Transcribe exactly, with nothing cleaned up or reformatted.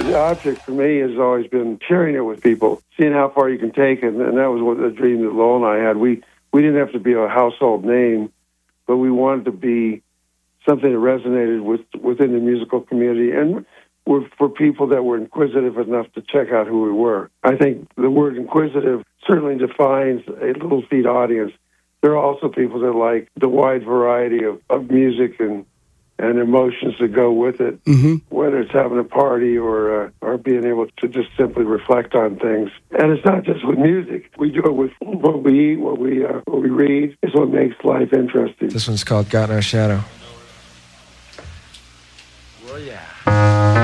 the object for me has always been sharing it with people, seeing how far you can take it, and that was what the dream that Lowell and I had. We we didn't have to be a household name, but we wanted to be something that resonated with within the musical community and were for people that were inquisitive enough to check out who we were. I think the word inquisitive certainly defines a Little Feat audience. There are also people that like the wide variety of, of music and and emotions that go with it, mm-hmm. whether it's having a party or uh, or being able to just simply reflect on things. And it's not just with music. We do it with what we eat, what we uh, what we read. Is what makes life interesting. This one's called "Got No Shadow." Well, yeah.